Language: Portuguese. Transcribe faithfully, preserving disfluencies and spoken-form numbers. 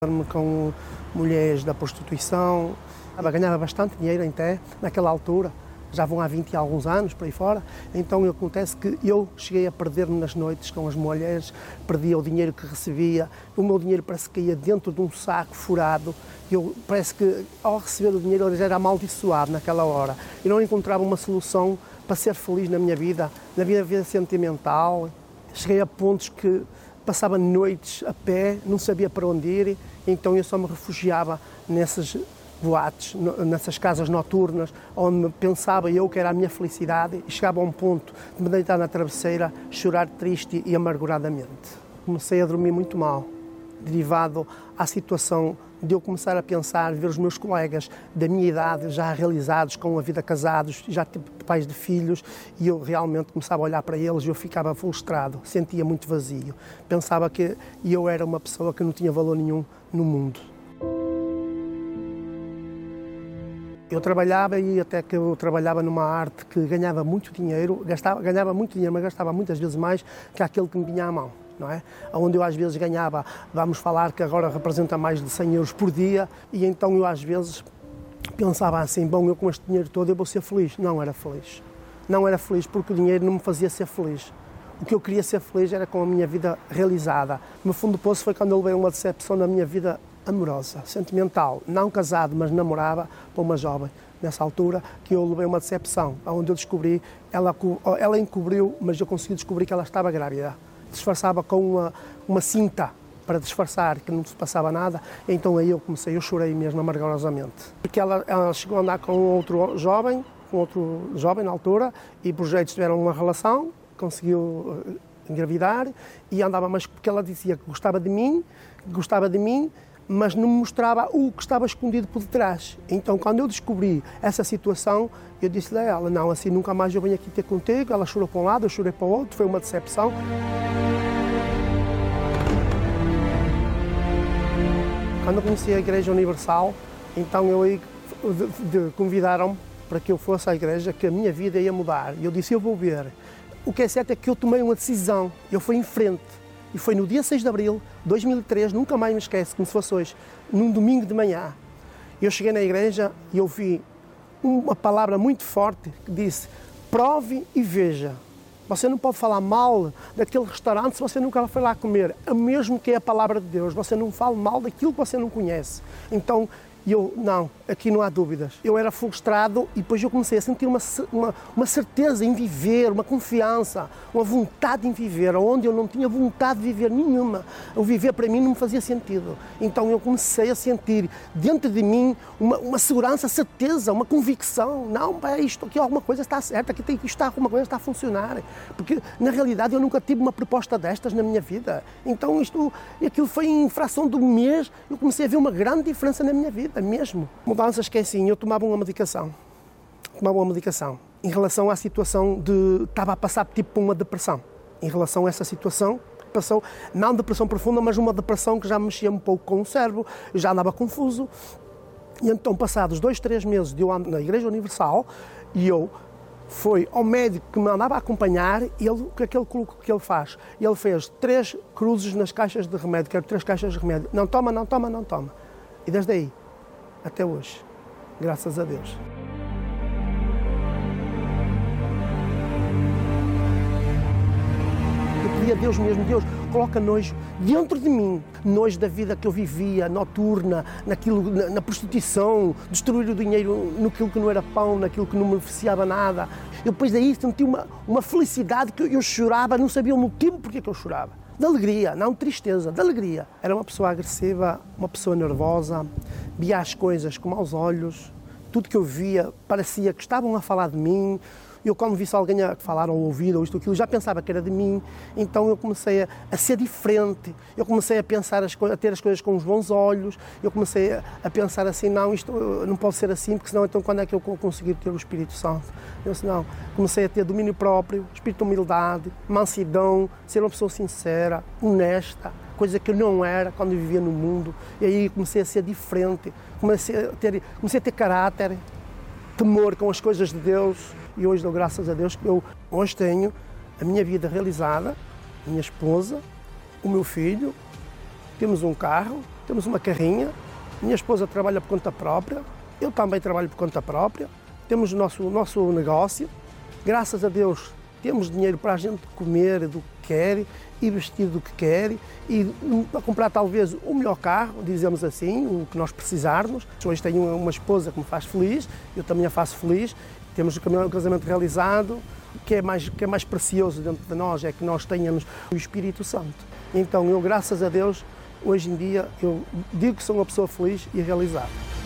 Com mulheres da prostituição, ela ganhava bastante dinheiro até naquela altura, já vão há vinte e alguns anos por aí fora, então acontece que eu cheguei a perder-me nas noites com as mulheres, perdia o dinheiro que recebia, o meu dinheiro parece que caía dentro de um saco furado, eu parece que ao receber o dinheiro ele já era amaldiçoado naquela hora, e não encontrava uma solução para ser feliz na minha vida, na minha vida sentimental, cheguei a pontos que passava noites a pé, não sabia para onde ir, então eu só me refugiava nessas boates, nessas casas noturnas, onde pensava eu que era a minha felicidade e chegava a um ponto de me deitar na travesseira, chorar triste e amarguradamente. Comecei a dormir muito mal, derivado à situação de eu começar a pensar, ver os meus colegas da minha idade já realizados, com a vida casados, já pais de filhos, e eu realmente começava a olhar para eles e eu ficava frustrado, sentia muito vazio. Pensava que eu era uma pessoa que não tinha valor nenhum no mundo. Eu trabalhava e até que eu trabalhava numa arte que ganhava muito dinheiro, gastava, ganhava muito dinheiro, mas gastava muitas vezes mais que aquele que me vinha à mão. Não é? Onde eu às vezes ganhava, vamos falar que agora representa mais de cem euros por dia, e então eu às vezes pensava assim, bom, eu com este dinheiro todo eu vou ser feliz. Não era feliz. Não era feliz porque o dinheiro não me fazia ser feliz. O que eu queria ser feliz era com a minha vida realizada. No fundo do poço foi quando eu levei uma decepção na minha vida amorosa, sentimental. Não casado, mas namorava para uma jovem. Nessa altura que eu levei uma decepção, onde eu descobri, ela, ela encobriu, mas eu consegui descobrir que ela estava grávida. Disfarçava com uma, uma cinta para disfarçar que não se passava nada, então aí eu comecei, eu chorei mesmo amargurosamente. Porque ela, ela chegou a andar com outro jovem, com outro jovem na altura, e por jeito tiveram uma relação, conseguiu engravidar, e andava, mas porque ela dizia que gostava de mim, que gostava de mim, mas não me mostrava o que estava escondido por detrás. Então, quando eu descobri essa situação, eu disse a ela, não, assim, nunca mais eu venho aqui ter contigo. Ela chorou para um lado, eu chorei para o outro, foi uma decepção. Quando eu conheci a Igreja Universal, então eu aí convidaram-me para que eu fosse à igreja, que a minha vida ia mudar. E eu disse, eu vou ver. O que é certo é que eu tomei uma decisão, eu fui em frente. E foi no dia seis de abril de dois mil e três, nunca mais me esqueço, como se fosse hoje, num domingo de manhã. Eu cheguei na igreja e ouvi uma palavra muito forte que disse, prove e veja. Você não pode falar mal daquele restaurante se você nunca foi lá comer, mesmo que é a palavra de Deus. Você não fala mal daquilo que você não conhece. Então, eu, não, aqui não há dúvidas. Eu era frustrado e depois eu comecei a sentir uma, uma, uma certeza em viver, uma confiança, uma vontade em viver, onde eu não tinha vontade de viver nenhuma. O viver para mim não me fazia sentido. Então eu comecei a sentir dentro de mim uma, uma segurança, certeza, uma convicção. Não, pá, isto aqui alguma coisa está certa, aqui tem, isto está, alguma coisa está a funcionar. Porque na realidade eu nunca tive uma proposta destas na minha vida. Então isto, aquilo foi em fração de um mês, eu comecei a ver uma grande diferença na minha vida. Mesmo. Mudanças que é assim, eu tomava uma medicação, tomava uma medicação em relação à situação de, estava a passar tipo por uma depressão, em relação a essa situação, passou, não depressão profunda, mas uma depressão que já mexia um pouco com o cérebro, já andava confuso, e então passados dois, três meses de eu andar na Igreja Universal, e eu foi ao médico que me andava a acompanhar, e ele, o que é que ele, que ele faz? Ele fez três cruzes nas caixas de remédio, quero três caixas de remédio, não toma, não toma, não toma, e desde aí até hoje, graças a Deus. Eu pedi a Deus mesmo, Deus, coloca nojo dentro de mim, nojo da vida que eu vivia, noturna, naquilo, na, na prostituição, destruir o dinheiro naquilo que não era pão, naquilo que não me beneficiava nada. Eu depois daí senti uma, uma felicidade que eu, eu chorava, não sabia o motivo porque que eu chorava. De alegria, não de tristeza, de alegria. Era uma pessoa agressiva, uma pessoa nervosa, via as coisas com maus olhos, tudo que eu via parecia que estavam a falar de mim. Eu, quando vi alguém a falar ou ouvir ou isto ou aquilo, já pensava que era de mim, então eu comecei a, a ser diferente, eu comecei a pensar, as, a ter as coisas com os bons olhos, eu comecei a, a pensar assim, não, isto não pode ser assim, porque senão então quando é que eu vou conseguir ter o Espírito Santo? Eu disse, não, comecei a ter domínio próprio, espírito de humildade, mansidão, ser uma pessoa sincera, honesta, coisa que eu não era quando eu vivia no mundo, e aí comecei a ser diferente, comecei a ter, comecei a ter caráter, temor com as coisas de Deus. E hoje dou graças a Deus que eu hoje tenho a minha vida realizada, a minha esposa, o meu filho, temos um carro, temos uma carrinha, minha esposa trabalha por conta própria, eu também trabalho por conta própria, temos o nosso, o nosso negócio, graças a Deus temos dinheiro para a gente comer do que quer e vestir do que quer e para comprar talvez o melhor carro, dizemos assim, o que nós precisarmos. Hoje tenho uma esposa que me faz feliz, eu também a faço feliz, temos o casamento realizado, o que é mais, que é mais precioso dentro de nós é que nós tenhamos o Espírito Santo. Então eu, graças a Deus, hoje em dia, eu digo que sou uma pessoa feliz e realizada.